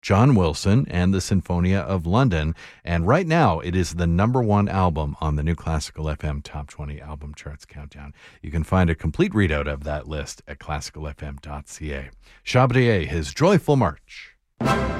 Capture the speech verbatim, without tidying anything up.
John Wilson and the Sinfonia of London. And right now, it is the number one album on the New Classical F M Top twenty Album Charts Countdown. You can find a complete readout of that list at classical f m dot c a. Chabrier, his Joyful March.